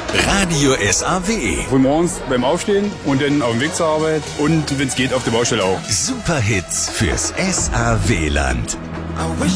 Radio SAW. Frühmorgens beim Aufstehen und dann auf dem Weg zur Arbeit und wenn es geht auf der Baustelle auch. Superhits fürs SAW-Land.